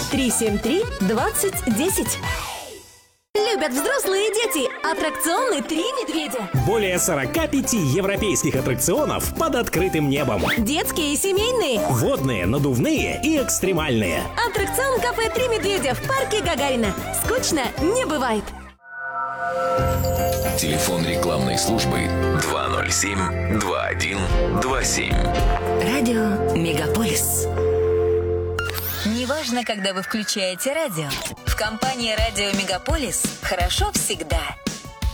373-2010. Любят взрослые и дети. Аттракционы «Три медведя». Более 45 европейских аттракционов под открытым небом. Детские и семейные. Водные, надувные и экстремальные. Аттракцион кафе «Три медведя» в парке Гагарина. Скучно не бывает. Телефон рекламной службы 207-2127. Радио Мегаполис. Неважно, когда вы включаете радио. В компании «Радио Мегаполис» хорошо всегда.